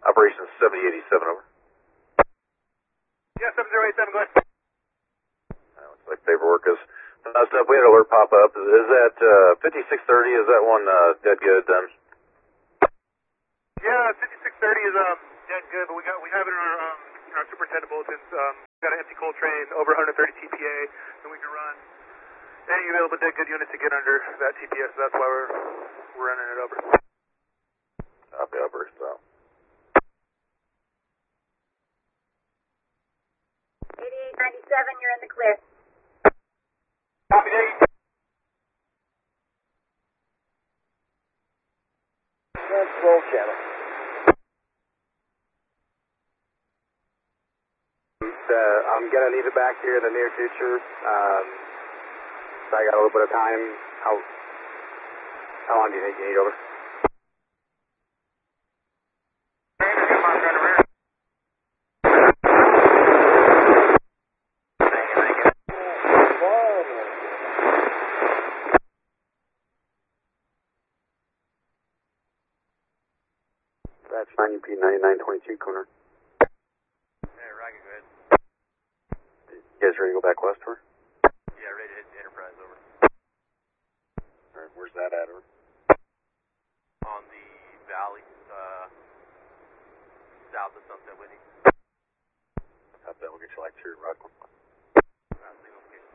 Operations 7087, over. Yeah, 7087, go ahead. Looks like paperwork is messed up. We had an alert pop up. Is that 5630? Is that one dead good then? Yeah, 5630 is dead good, but we have it in our superintendent bulletins. We got an empty coal train over 130 TPA, and we can run any available dead good unit to get under that TPS. So that's why we're running it over. Copy, over, so. 8897, you're in the clear. Copy, Dave. Roll channel. I'm gonna need it back here in the near future. So I got a little bit of time. How long do you think you need, over? That's 90P 9922 corner. Hey, Rocky, go ahead. You guys ready to go back west, over? Yeah, ready to hit the Enterprise, over. Alright, where's that at, over? On the valley, south of Sunset Whitney. Up there, we'll get you like 2 Rockland. Signal location.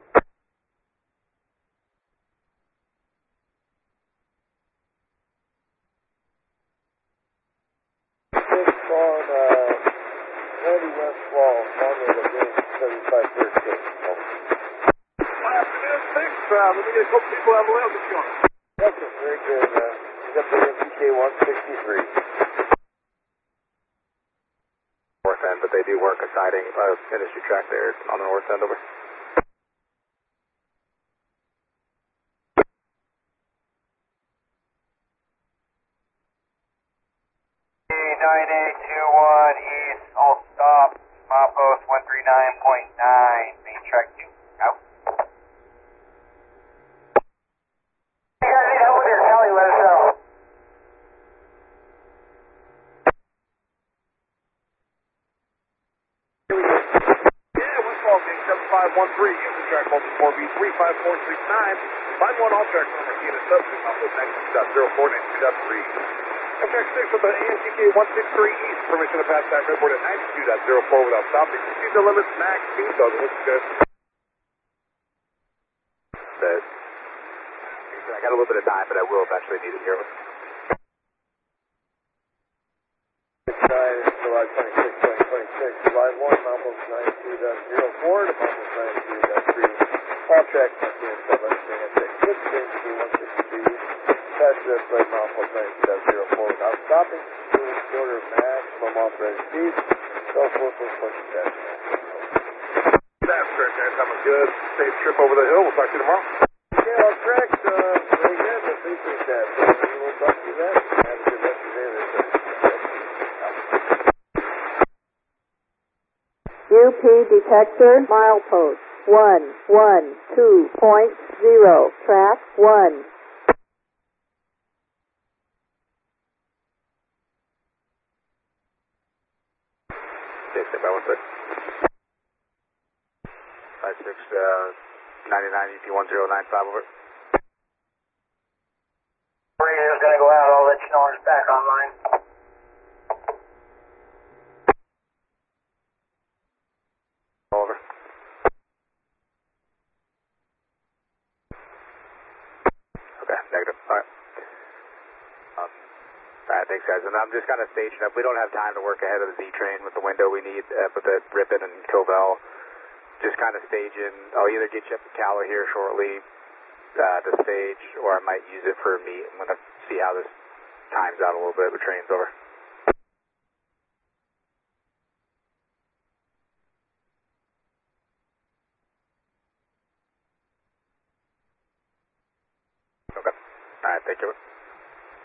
On Randy West Wall, Monroe Lagoon, 7513. Afternoon 6, let me get a couple people out of the way. I'll get you on. Yes, sir, very good. He's up there in PK 163. North end, but they do work a siding, industry track there on the north end, over. 9821 east, all stop, milepost 139.9, main track 2, out. Hey guys, need help with your tally, let us know. Yeah, Westfall Gang 7513, Houston track multi 4B 35469. Line 1 all track number key in a substitute, milepost 92.04, 92.3. Track 6 from the ANTK 163 East, permission to pass that redboard at 92.04 without stopping. Proceed the limits, max speed, though, looks good. I got a little bit of time, but I will eventually need it here. July 26, 2026, July 1, milepost 92.04 to milepost 92.3. All tracks must be in sub-understanding at 6, ANTK 163 Pass the plate milepost 92.04 without stopping. Quarter maximum authorized speed. Self force will push it back. That's correct, guys. Have a good, safe trip over the hill. We'll talk to you tomorrow. Yeah, all correct. Very good. I appreciate that. We'll talk to you then. Have a good rest of your day. UP detector, milepost 112.0, track 1. Okay, stay by 1 sec. 56, 99 UP 1095, over. Radio's gonna go out, I'll let you know when it's back online. Over. Okay, negative. Alright. Alright, thanks guys. And I'm just kind of staging up. We don't have time to work ahead of the Z train with the window we need with the Ripon and Covell. Just kind of staging. I'll either get you up to Calla here shortly to stage, or I might use it for a meet. I'm going to see how this times out a little bit with trains, over. Okay. Alright, thank you.